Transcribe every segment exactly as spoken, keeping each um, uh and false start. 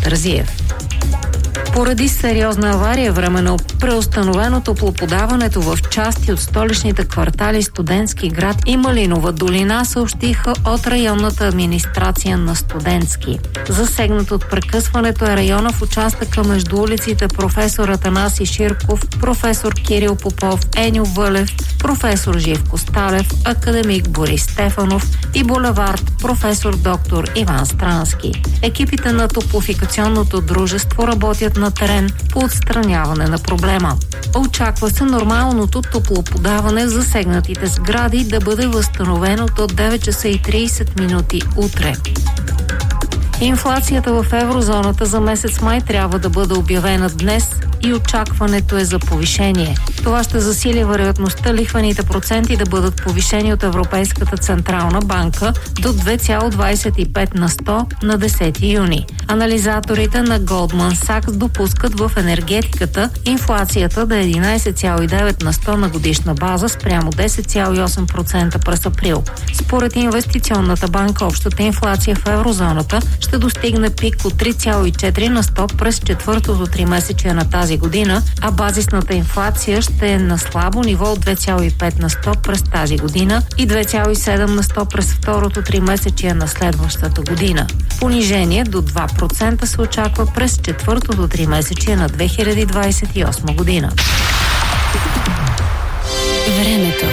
Терзиев. Поради сериозна авария, временно преустановено топлоподаването в части от столичните квартали Студентски град и Малинова долина, съобщиха от районната администрация на Студентски. Засегнат от прекъсването е района в участъка между улиците професор Атанаси Ширков, професор Кирил Попов, Еню Вълев, професор Живко Сталев, академик Борис Стефанов и булевард професор доктор Иван Странски. Екипите на топлофикационното дружество работят на терен по отстраняване на проблема. Очаква се нормалното топлоподаване в засегнатите сгради да бъде възстановено до девет часа и трийсет минути утре. Инфлацията в еврозоната за месец май трябва да бъде обявена днес и очакването е за повишение. Това ще засили вероятността лихвените проценти да бъдат повишени от Европейската централна банка до две цяло двадесет и пет на сто на десети юни. Анализаторите на Goldman Sachs допускат в енергетиката инфлацията да е единадесет цяло и девет на сто на годишна база спрямо десет цяло и осем процента през април. Според инвестиционната банка, общата инфлация в еврозоната ще достигне пик от три цяло и четири на сто през четвъртото тримесечие на тази година, а базисната инфлация ще е на слабо ниво от две цяло и пет на сто през тази година и две цяло и седем на сто през второто тримесечие на следващата година. Понижение до два процента се очаква през четвъртото тримесечие на две хиляди двадесет и осма година. Времето.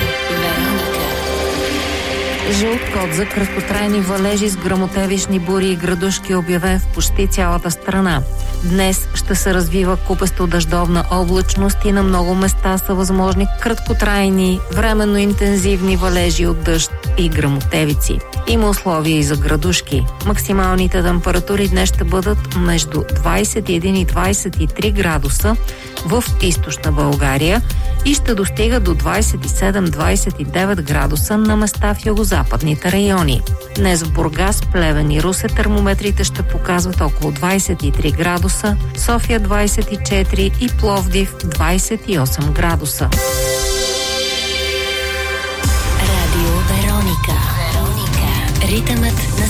Жълт код за краткотрайни валежи с гръмотевични бури и градушки, обявен в почти цялата страна. Днес ще се развива купесто дъждовна облачност и на много места са възможни краткотрайни, временно интензивни валежи от дъжд и гръмотевици. Има условия и за градушки. Максималните температури днес ще бъдат между двадесет и един и двадесет и три градуса в източна България и ще достига до двадесет и седем до двадесет и девет градуса на места в югозападните райони. Днес в Бургас, Плевен и Русе термометрите ще показват около двадесет и три градуса, София двадесет и четири и Пловдив двадесет и осем градуса. Радио Вероника. Ритъмът